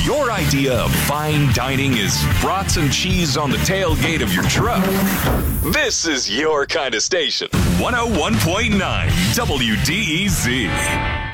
your idea of fine dining is brats and cheese on the tailgate of your truck, this is your kind of station. 101.9 WDEZ.